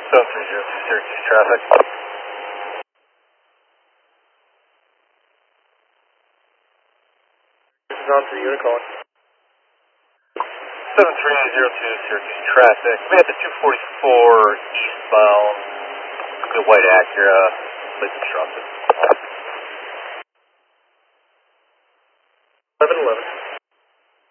7302 Syracuse traffic. This is on to the unit calling. 7302 Syracuse traffic. We at the 244 eastbound. The white Acura, please obstructed. 1111.